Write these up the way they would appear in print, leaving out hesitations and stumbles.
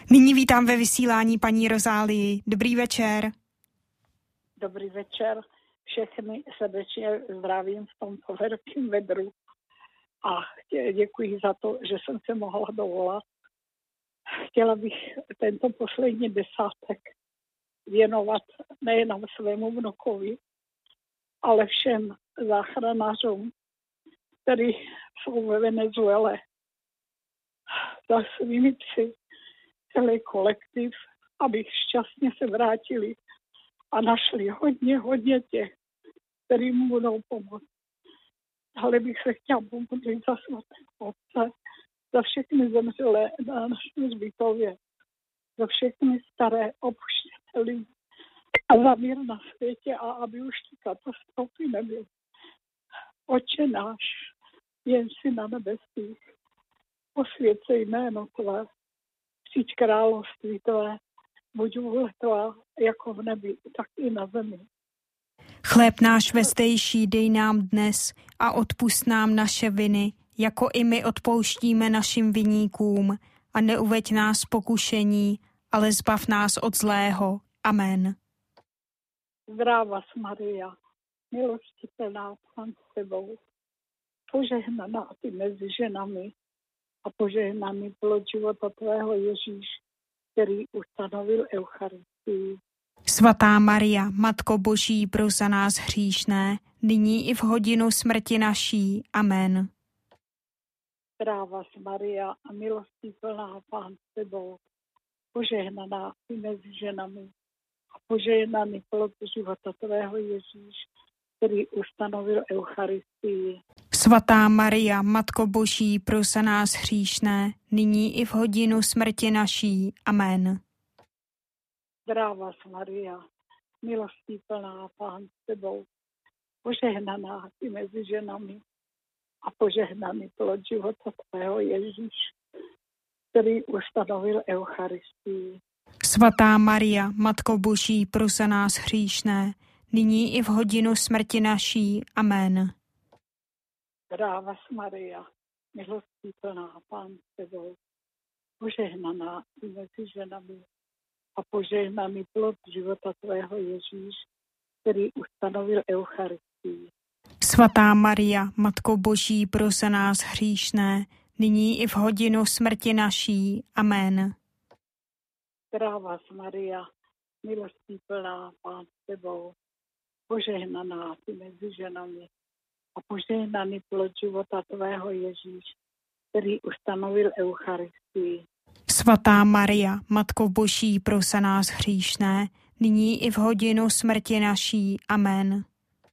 Nyní vítám ve vysílání paní Rozálii. Dobrý večer. Dobrý večer. Všechny srdečně zdravím v tomto velkém vedru a děkuji za to, že jsem se mohla dovolat. Chtěla bych tento poslední desátek věnovat nejenom svému vnukovi, ale všem záchranářům, kteří jsou ve Venezuele, za svými psy, celý kolektiv, aby šťastně se vrátili a našli hodně těch, který mu budou pomoct. Ale bych se chtěla pomodlit za svatého otce, za všechny zemřelé na našem zbytově, za všechny staré opuštěné lidi a za mír na světě a aby už ty katastrofy nebyly. Otče náš, jen si na nebesích, posvěcej jméno tvé, přijď království tvé, buď vůle tvá, jako v nebi, tak i na zemi. Chléb náš vezdejší dej nám dnes a odpusť nám naše viny, jako i my odpouštíme našim viníkům, a neuveď nás pokušení, ale zbav nás od zlého. Amen. Zdráva Maria, milosti plná, Pán s tebou, požehnaná ty mezi ženami a požehnaný plod života tvého Ježíš, který ustanovil Eucharistii. Svatá Maria, Matko Boží, pros za nás hříšné, nyní i v hodinu smrti naší. Amen. Zdráva Maria, a milosti plná, Pán s tebou, požehnaná ty mezi ženami a požehnaný plod života tvého Ježíš, který ustanovil Eucharistii. Svatá Maria, Matko Boží, pros za nás hříšné, nyní i v hodinu smrti naší. Amen. Zdráva Maria, milostí plná, Pán s tebou, požehnaná ty mezi ženami a požehnaný plod života tvého Ježíš, který ustanovil Eucharistii. Svatá Maria, Matko Boží, pros za nás hříšné, nyní i v hodinu smrti naší. Amen. Zdráva Maria, milostí plná, Pán s tebou, požehnaná ty mezi ženami a požehnaný plod života tvého Ježíš, který ustanovil Eucharistii. Svatá Maria, Matko Boží, pros za nás hříšné, nyní i v hodinu smrti naší. Amen. Zdráva Maria, milostí plná, Pán s tebou, požehnaná ty mezi ženami a požehnaný plod života tvého Ježíš, který ustanovil Eucharistii. Svatá Maria, Matko Boží, pros za nás hříšné, nyní i v hodinu smrti naší. Amen.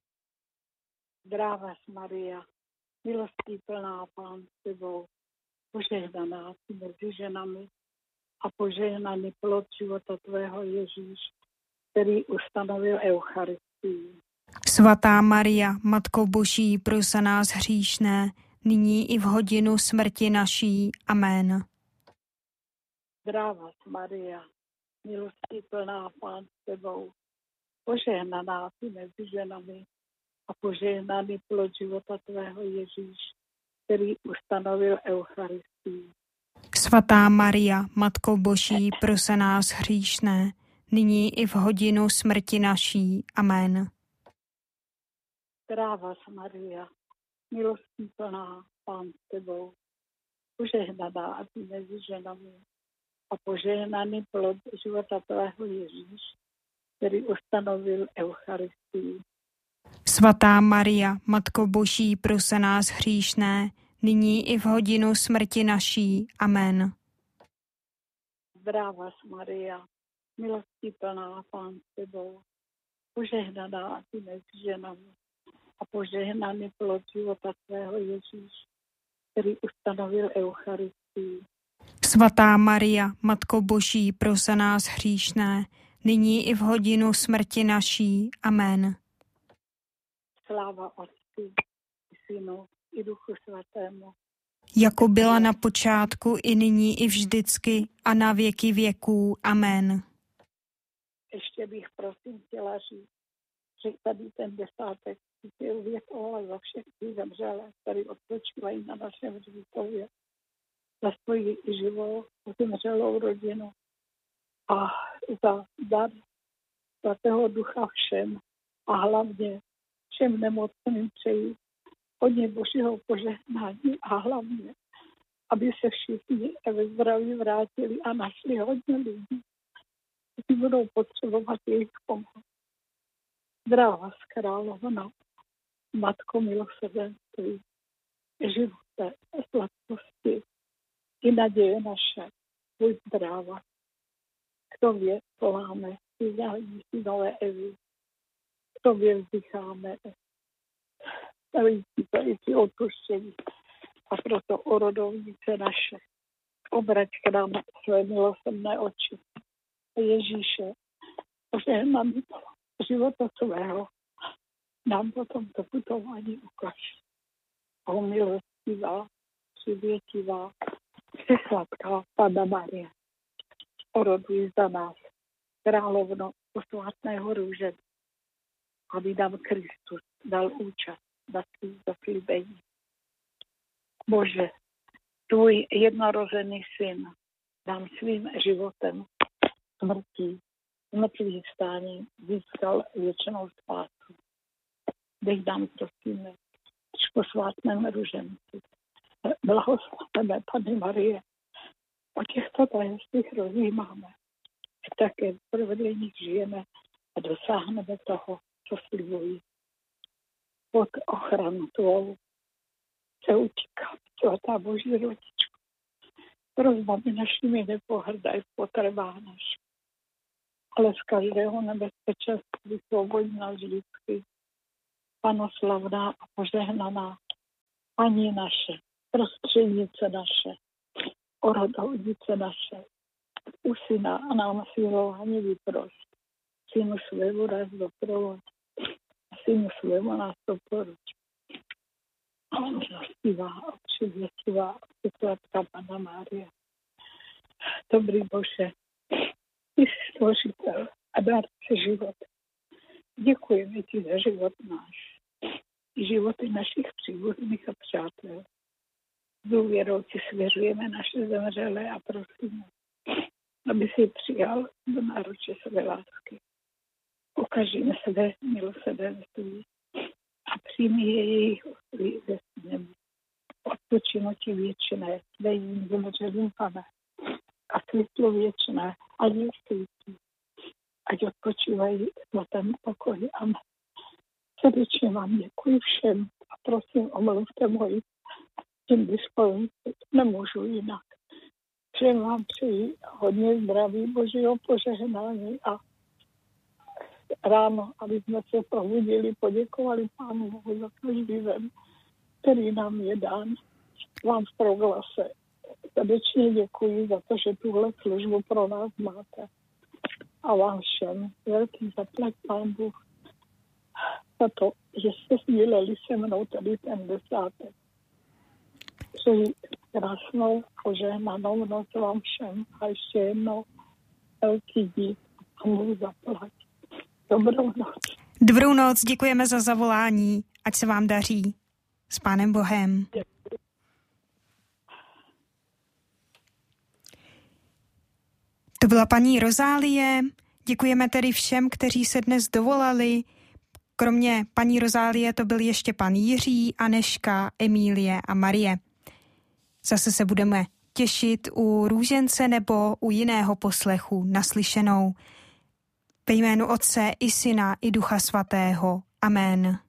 Zdráva Maria, milostí plná, Pán s tebou, požehnaná ty mezi ženami a požehnaný plod života tvého Ježíš, který ustanovil Eucharistii. Svatá Maria, Matko Boží, pros za nás hříšné, nyní i v hodinu smrti naší. Amen. Zdráva Maria, milostí plná, Pán s tebou, požehnaná ty mezi ženami a požehnaný plod života tvého Ježíš, který ustanovil Eucharistii. Svatá Maria, Matko Boží, pros za nás hříšné, nyní i v hodinu smrti naší. Amen. Zdráva Maria, milostí plná, Pán s tebou, požehnaná ty mezi ženami a požehnaný plod života tvého Ježíš, který ustanovil Eucharistii. Svatá Maria, Matko Boží, pros za nás hříšné, nyní i v hodinu smrti naší. Amen. Zdráva Maria, milostí plná, Pán s tebou, požehnaná ty mezi ženami a požehnaný plod života tvého Ježíš, který ustanovil Eucharistii. Svatá Maria, Matko Boží, pros za nás hříšné, nyní i v hodinu smrti naší. Amen. Sláva Otci, Synu i Duchu Svatému. Jako byla na počátku, i nyní, i vždycky, a na věky věků. Amen. Ještě bych prosím chtěla říct, že tady ten desátek je uvětovala za všechny zemřelé, který odpočívají na našem hřbitově, za svoji živou zemřelou rodinu a za dar Svatého Ducha všem a hlavně všem nemocným přeji hodně Božího požehnání a hlavně, aby se všichni ve zdraví vrátili a našli hodně lidí, kteří budou potřebovat jejich pomoc. Zdravá z Královna, Matko milosrdenství, živote, sladkosti i naděje naše, buď zdráva. K tobě voláme, si nové Evy, k tobě vzdycháme, stavící odpuštění. A proto o rodovnice naše, obrať k nám své milosrdné oči. Ježíše, požehnaný života svého, nám potom to putování ukaž. O milostivá, přivětivá, přesladká Panna Marie, oroduj za nás, královno posvátného růže, aby nám Kristus dal účast na svým zaslíbení. Bože, tvůj jednorozený syn nám svým životem smrtí, mrtvých vstání získal věčnou spásu. Dej nám, prosíme, v posvátném ruženci. Blahoslavíme, Panny Marie, o těchto tajemstvích rozjímáme. A také v provedení žijeme a dosáhneme toho, co slibují. Pod ochranu tvou se utíká, svatá Boží rodičko. Prosbami našimi nepohrdaj v potřebách našich, ale z každého nebezpečenství svobodí nás vždycky. Panoslavná a požehnaná Paní naše, prostřednice naše, orodovnice naše, u syna a nám svělování vyprost. Synu svému nás doprovod, synu svému nás doporuč. A milostivá a přivětivá a překladká Panna Mária. Dobrý Bože, ty jsi stvořitel a dárce života. Děkujeme ti za život náš i životy našich příbuzných a přátel. S důvěrou ti svěřujeme naše zemřelé a prosíme, aby si přijal do náruče své lásky. Ukažíme své milosrdenství a přijmi jejich oslí ze nebi. Odpočinutí věčné, dej jim zemřelým, Pane, a světlo věčné, ať je svítí, ať odpočívají v svatém pokoji. Amen. Srdečně vám děkuji všem a prosím, omluvte moji tím dispozici, nemůžu jinak. Všem vám přeji hodně zdraví, Božího požehnání a ráno, aby jsme se probudili, poděkovali Pánu Bohu za každý den, který nám je dán. Vám v proglase srdečně děkuji za to, že tuhle službu pro nás máte. A vám všem velký zaplať Pán Bůh za to, že jste sdíleli se mnou tady ten desátek. Přeji krásnou, požehnanou noc vám všem a ještě jednou velký dík a můžu zaplať. Dobrou noc. Dobrou noc, děkujeme za zavolání, ať se vám daří. S Pánem Bohem. To byla paní Rozálie. Děkujeme tedy všem, kteří se dnes dovolali. Kromě paní Rozálie to byl ještě pan Jiří, Aneška, Emílie a Marie. Zase se budeme těšit u růžence nebo u jiného poslechu naslyšenou. Ve jménu Otce i Syna i Ducha Svatého. Amen.